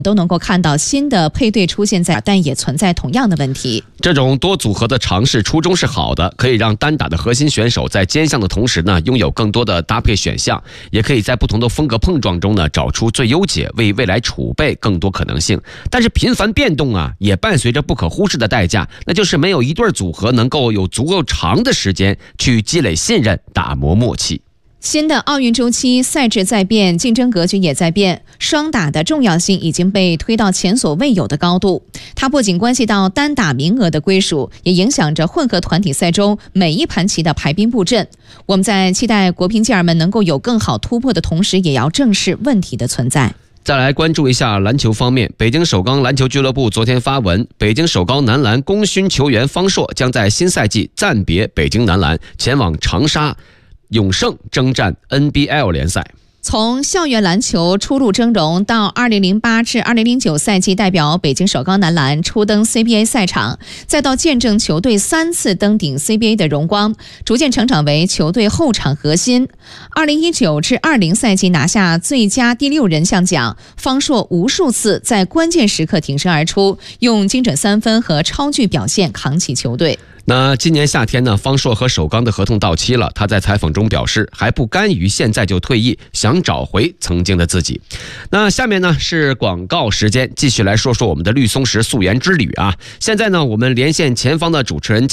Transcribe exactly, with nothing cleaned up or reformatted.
都能够看到新的配对出现在，但也存在同样的问题。 这种多组合的尝试初衷是好的，可以让单打的核心选手在兼项的同时呢，拥有更多的搭配选项，也可以在不同的风格碰撞中呢，找出最优解，为未来储备更多可能性。但是频繁变动啊，也伴随着不可忽视的代价，那就是没有一对组合能够有足够长的时间去积累信任，打磨默契。 新的奥运周期，赛制在变，竞争格局也在变，双打的重要性已经被推到前所未有的高度。它不仅关系到单打名额的归属，也影响着混合团体赛中每一盘棋的排兵布阵。我们在期待国乒健儿们能够有更好突破的同时，也要正视问题的存在。 再来关注一下篮球方面，北京首钢篮球俱乐部昨天发文，北京首钢男篮功勋球员方硕将在新赛季暂别北京男篮，前往长沙永盛征战 N B L 联赛。 从校园篮球初入峥嵘到二零零八至二零零九赛季代表北京首钢男篮初登 C B A 赛场，再到见证球队三次登顶 C B A 的荣光，逐渐成长为球队后场核心。二零一九至二零赛季拿下最佳第六人项奖，方硕无数次在关键时刻挺身而出，用精准三分和超巨表现扛起球队。 那今年夏天呢，方硕和首钢的合同到期了，他在采访中表示还不甘于现在就退役，想找回曾经的自己。那下面呢是广告时间，继续来说说我们的绿松石素颜之旅啊。现在呢我们连线前方的主持人